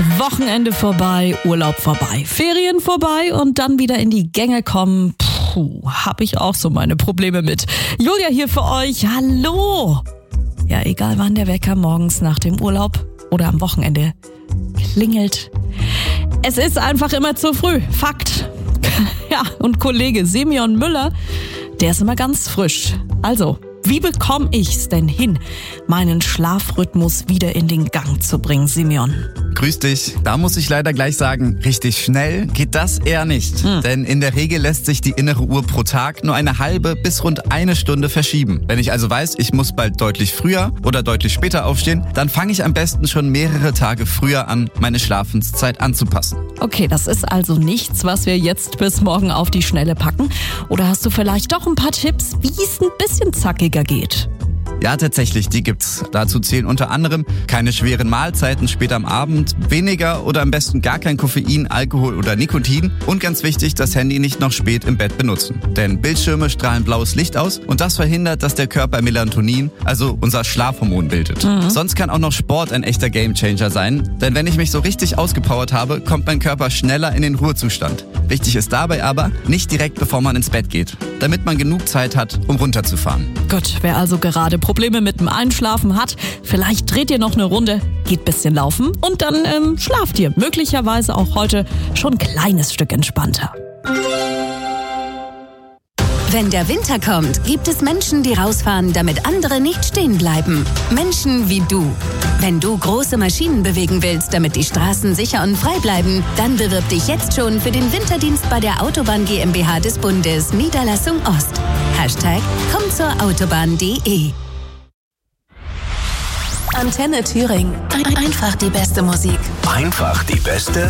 Wochenende vorbei, Urlaub vorbei, Ferien vorbei und dann wieder in die Gänge kommen. Hab ich auch so meine Probleme mit. Julia hier für euch. Hallo! Ja, egal wann der Wecker morgens nach dem Urlaub oder am Wochenende klingelt. Es ist einfach immer zu früh. Fakt. Ja, und Kollege Simeon Müller, der ist immer ganz frisch. Also, wie bekomme ich's denn hin, meinen Schlafrhythmus wieder in den Gang zu bringen, Simeon? Grüß dich. Da muss ich leider gleich sagen, richtig schnell geht das eher nicht. Denn in der Regel lässt sich die innere Uhr pro Tag nur eine halbe bis rund eine Stunde verschieben. Wenn ich also weiß, ich muss bald deutlich früher oder deutlich später aufstehen, dann fange ich am besten schon mehrere Tage früher an, meine Schlafenszeit anzupassen. Okay, das ist also nichts, was wir jetzt bis morgen auf die Schnelle packen. Oder hast du vielleicht doch ein paar Tipps, wie es ein bisschen zackiger geht? Ja, tatsächlich, die gibt's. Dazu zählen unter anderem keine schweren Mahlzeiten später am Abend, weniger oder am besten gar kein Koffein, Alkohol oder Nikotin und ganz wichtig, das Handy nicht noch spät im Bett benutzen. Denn Bildschirme strahlen blaues Licht aus und das verhindert, dass der Körper Melatonin, also unser Schlafhormon, bildet. Sonst kann auch noch Sport ein echter Gamechanger sein, denn wenn ich mich so richtig ausgepowert habe, kommt mein Körper schneller in den Ruhezustand. Wichtig ist dabei aber, nicht direkt bevor man ins Bett geht, damit man genug Zeit hat, um runterzufahren. Gut, wer also gerade Probleme mit dem Einschlafen hat, vielleicht dreht ihr noch eine Runde, geht bisschen laufen und dann schlaft ihr möglicherweise auch heute schon ein kleines Stück entspannter. Wenn der Winter kommt, gibt es Menschen, die rausfahren, damit andere nicht stehen bleiben. Menschen wie du. Wenn du große Maschinen bewegen willst, damit die Straßen sicher und frei bleiben, dann bewirb dich jetzt schon für den Winterdienst bei der Autobahn GmbH des Bundes, Niederlassung Ost. #kommzurautobahn.de. Antenne Thüringen. Einfach die beste Musik. Einfach die beste